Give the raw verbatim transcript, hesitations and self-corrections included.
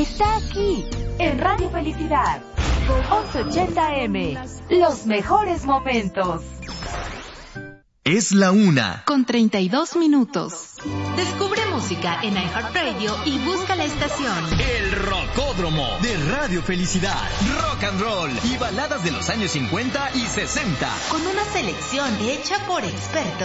está aquí, en Radio Felicidad. once ochenta eme, los mejores momentos. Es la una. Con treinta y dos minutos. Descubre música en iHeartRadio y busca la estación. El Rocódromo de Radio Felicidad. Rock and roll y baladas de los años cincuenta y sesenta. Con una selección hecha por expertos.